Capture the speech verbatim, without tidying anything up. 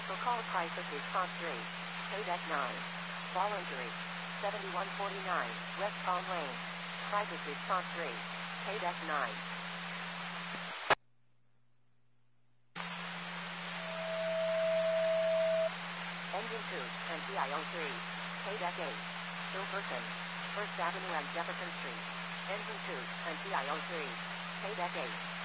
Special call crisis response three. K-Deck nine. Voluntary. seventy-one forty-nine, West Palm Lane. Crisis response three. K-Deck nine. Engine two, and T I O three. K-Deck eight. Silverton. First Avenue and Jefferson Street. Engine two, and T I O three. K-Deck eight.